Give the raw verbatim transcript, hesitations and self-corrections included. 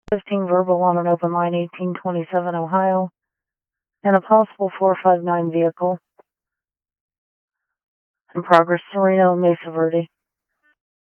fifteen verbal on an open line eighteen twenty-seven Ohio, and a possible four five nine vehicle in progress to Reno, Mesa Verde.